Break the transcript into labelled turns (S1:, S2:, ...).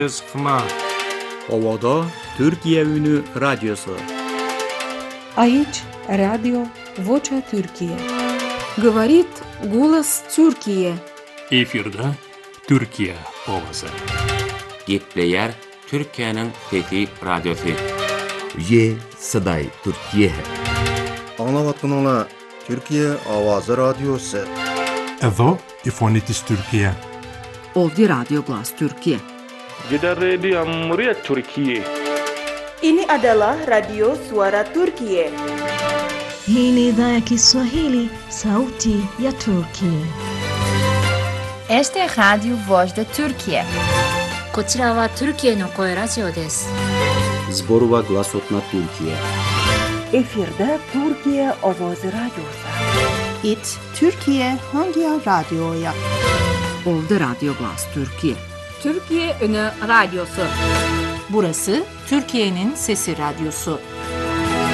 S1: Sıkma.
S2: Ovada Türkiye Ünü Radyosu.
S3: Aici радио Vocea Türkiye.
S4: Говорит голос Türkiye.
S1: Efirde Türkiye ovası.
S5: Gepleyer Türkiye'nin fethi radyosu.
S6: Ye Saday Türkiye.
S7: Anlavatqanlar Türkiye Avazı Radyosu.
S8: Evo İfonitis Türkiye.
S4: Ovdje Radio Glas Türkiye.
S9: Jeddah Radio Muria Türkiye.
S10: Ini adalah Radio Suara Türkiye.
S11: Hii ni idhaa ya Kiswahili, sauti ya Turkiye.
S12: Este es Radio Voz de Türkiye.
S13: こちらはトルキエの声ラジオです。
S2: Zborova Glasotna Türkiye.
S14: Efirde Türkiye Avazı Radyosu.
S15: İt Türkiye hangi radyoya?
S4: Ovdje Radio Glas Türkiye.
S16: Türkiye Ünü Radyosu.
S17: Burası Türkiye'nin Sesi Radyosu.